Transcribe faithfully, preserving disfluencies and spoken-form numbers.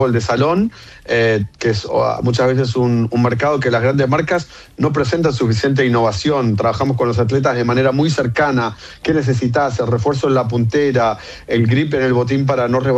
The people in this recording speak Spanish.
el de salón, eh, que es muchas veces un, un mercado que las grandes marcas no presentan suficiente innovación. Trabajamos con los atletas de manera muy cercana. ¿Qué necesitas? El refuerzo en la puntera, el grip en el botín para no resbalar